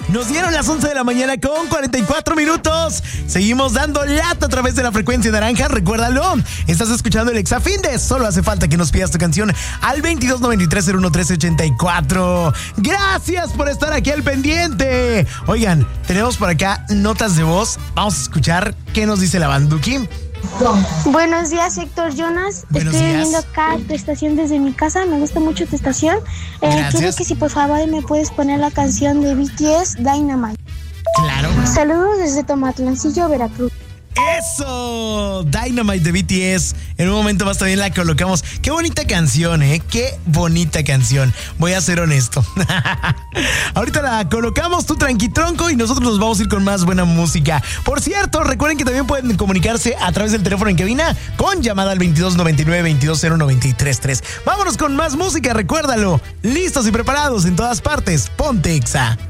Nos dieron las 11 de la mañana con 44 minutos. Seguimos dando lata a través de la frecuencia naranja. Recuérdalo, estás escuchando el Exafinde. Solo hace falta que nos pidas tu canción al 2293-011384. Gracias por estar aquí al pendiente. Oigan, tenemos por acá notas de voz. Vamos a escuchar qué nos dice la Banduki. Buenos días, Héctor Jonas. Buenos Estoy días. viendo acá tu estación desde mi casa. Me gusta mucho tu estación. Gracias. Quiero que si por favor me puedes poner la canción de BTS, Dynamite. Claro. Saludos desde Tomatlancillo, Veracruz. ¡Eso! Dynamite de BTS. En un momento más también la colocamos. Qué bonita canción, ¿eh? Qué bonita canción. Voy a ser honesto. Ahorita la colocamos, tú tranqui tronco, y nosotros nos vamos a ir con más buena música. Por cierto, recuerden que también pueden comunicarse a través del teléfono en cabina con llamada al 2299-2020933. Vámonos con más música, recuérdalo. Listos y preparados en todas partes. Ponte Exa.